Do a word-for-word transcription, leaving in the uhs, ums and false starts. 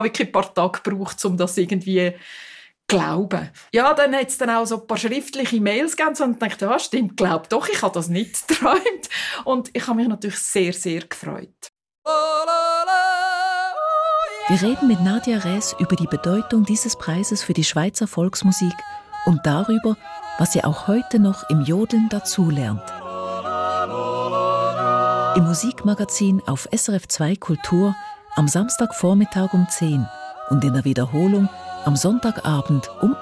wirklich ein paar Tage gebraucht, um das irgendwie glauben. Ja, dann hat es dann auch so ein paar schriftliche Mails gegeben und ich dachte, ja, stimmt, glaub doch, ich habe das nicht geträumt. Und ich habe mich natürlich sehr, sehr gefreut. Wir reden mit Nadia Räs über die Bedeutung dieses Preises für die Schweizer Volksmusik und darüber, was sie auch heute noch im Jodeln dazulernt. Im Musikmagazin auf S R F zwei Kultur am Samstagvormittag um zehn und in der Wiederholung am Sonntagabend um